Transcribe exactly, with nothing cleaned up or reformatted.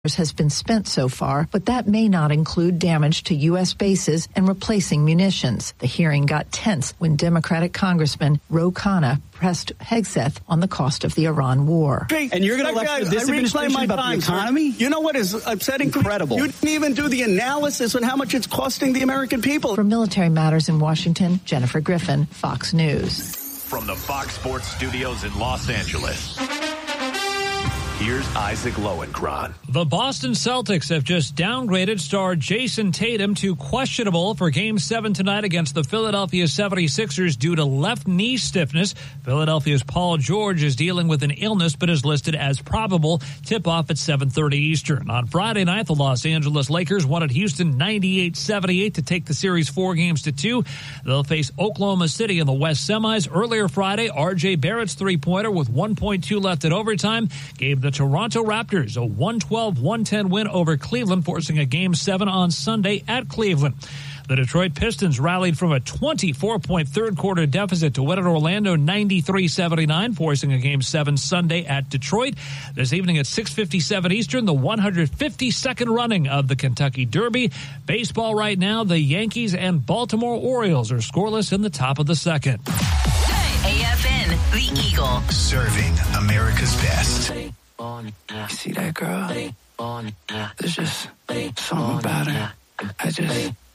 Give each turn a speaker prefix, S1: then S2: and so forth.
S1: has been spent so far, but that may not include damage to U S bases and replacing munitions. The hearing got tense when Democratic Congressman Ro Khanna pressed Hegseth on the cost of the Iran war.
S2: And you're going to lecture this administration about the economy?
S3: You know what is upsetting?
S2: Incredible.
S3: You didn't even do the analysis on how much it's costing the American people.
S1: For Military Matters in Washington, Jennifer Griffin, Fox News.
S4: From the Fox Sports Studios in Los Angeles, here's Isaac Lowenkron.
S5: The Boston Celtics have just downgraded star Jason Tatum to questionable for Game seven tonight against the Philadelphia seventy-sixers due to left knee stiffness. Philadelphia's Paul George is dealing with an illness but is listed as probable. Tip-off at seven thirty Eastern. On Friday night, the Los Angeles Lakers won at Houston ninety-eight seventy-eight to take the series four games to two. They'll face Oklahoma City in the West semis. Earlier Friday, R J Barrett's three-pointer with one point two left at overtime gave the Toronto Raptors a one twelve one ten win over Cleveland, forcing a Game seven on Sunday at Cleveland. The Detroit Pistons rallied from a twenty-four point third-quarter deficit to win at Orlando ninety-three seventy-nine, forcing a Game seven Sunday at Detroit. This evening at six fifty-seven Eastern, the one hundred fifty-second running of the Kentucky Derby. Baseball right now, the Yankees and Baltimore Orioles are scoreless in the top of the second.
S6: A F N, the Eagle.
S7: Serving America's best.
S8: You see that girl? There's just something about her. I just...